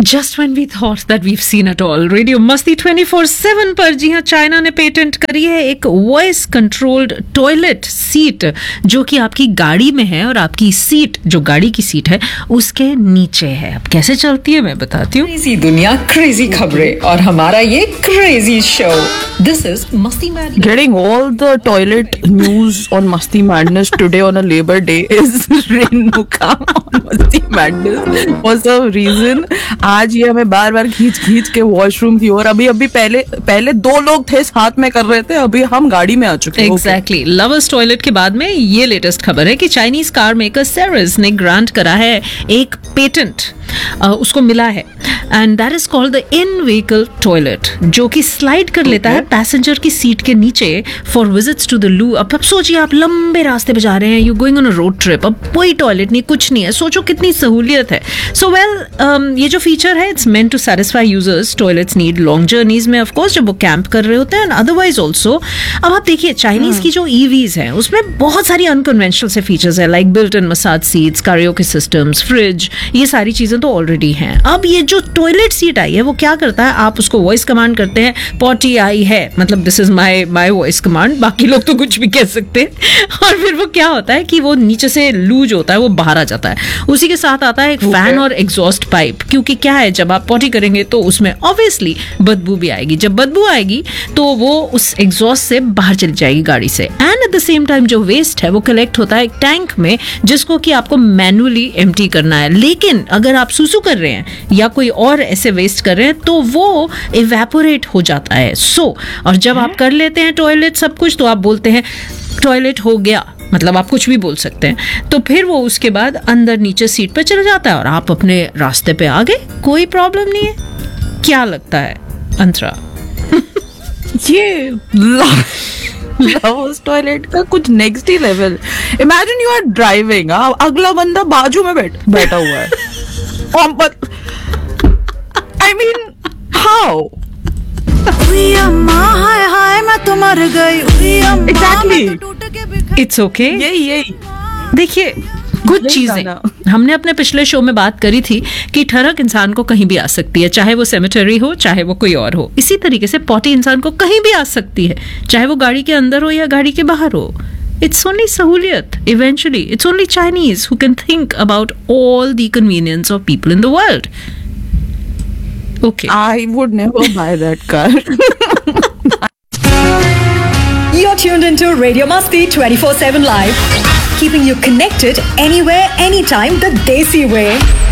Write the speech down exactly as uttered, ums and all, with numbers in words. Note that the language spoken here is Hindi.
Just when we thought that we've seen it all, radio मस्ती ट्वेंटी फोर सेवन पर जी हाँ चाइना ने पेटेंट करी है एक वॉइस कंट्रोल्ड टॉयलेट सीट जो कि आपकी गाड़ी में है और आपकी सीट जो गाड़ी की सीट है उसके नीचे है। अब कैसे चलती है मैं बताती हूँ। क्रेजी दुनिया, क्रेजी खबरें और हमारा ये क्रेजी शो। दिस इज मस्ती madness. Getting all the toilet news on Masti Madness today on a Labor Day is Renuka on Masti Madness for some reason. आज ये हमें बार बार खींच खींच के वॉशरूम की ओर, अभी अभी पहले पहले दो लोग थे साथ में कर रहे थे, अभी हम गाड़ी में आ चुके हैं। एग्जैक्टली लवर्स टॉयलेट के बाद में ये लेटेस्ट खबर है कि चाइनीज कार मेकर सेरेस ने ग्रांट करा है एक पेटेंट, उसको मिला है and that is called the in vehicle toilet जो कि स्लाइड कर लेता है पैसेंजर की सीट के नीचे फॉर विजिट्स टू द लू। अब अब सोचिए आप लंबे रास्ते पे जा रहे हैं, you going on a road trip, अब कोई टॉयलेट नहीं, कुछ नहीं है, सोचो कितनी सहूलियत है। सो so, वेल well, um, ये जो फीचर है it's meant to satisfy users toilets need long journeys में ऑफ कोर्स जब वो कैंप कर रहे होते हैं एंड अदरवाइज ऑल्सो। अब आप देखिए चाइनीज की जो ईवीज हैं उसमें बहुत सारी अनकन्वेंशनल से फीचर्स है like built in massage seats, karaoke systems, fridge, ये सारी चीजें तो ऑलरेडी हैं। अब ये जो टॉयलेट सीट आई है वो क्या करता है, आप उसको वॉइस कमांड करते हैं, पॉटी आई है, मतलब this is my my voice command, बाकी लोग तो कुछ भी कह सकते हैं। और फिर वो क्या होता है कि वो नीचे से लूज होता है, वो बाहर आ जाता है, उसी के साथ आता है एक फैन और एग्जॉस्ट पाइप, क्योंकि क्या है जब आप पॉटी करेंगे तो उसमें ऑब्वियसली बदबू भी आएगी, जब बदबू आएगी तो वो उस एग्जॉस्ट से बाहर चली जाएगी गाड़ी से and at the same time जो वेस्ट है वो कलेक्ट होता है एक टैंक में जिसको कि आपको मैनुअली एम्प्टी करना है। लेकिन अगर आप सुसु कर रहे हैं या कोई और ऐसे वेस्ट कर रहे हैं तो वो इवेपोरेट हो जाता है। सो so, और जब आप कर लेते हैं टॉयलेट सब कुछ तो आप बोलते हैं टॉयलेट हो गया, मतलब आप कुछ भी बोल सकते हैं, तो फिर वो उसके बाद अंदर नीचे सीट पे चला जाता है और आप अपने रास्ते पे आ गए, कोई प्रॉब्लम नहीं है। क्या लगता है अंतरा? ये लवर्स टॉयलेट का कुछ next he level. Imagine you are driving, अगला बंदा बाजू में बैठ बैठा हुआ है, आई मीन हाउ? हाय हाय मैं तो मर गई। Exactly it's okay. यही यही देखिए कुछ चीजें हमने अपने पिछले शो में बात करी थी कि ठरक इंसान को कहीं भी आ सकती है, चाहे वो सेमेटरी हो चाहे वो कोई और हो। इसी तरीके से पॉटी इंसान को कहीं भी आ सकती है, चाहे वो गाड़ी के अंदर हो या गाड़ी के बाहर हो। It's only सहूलियत eventually. It's only Chinese who can think about all the convenience of people in the world. Okay. I would never buy that car. You're tuned into Radio Masti twenty four seven Live, keeping you connected anywhere, anytime, the Desi way.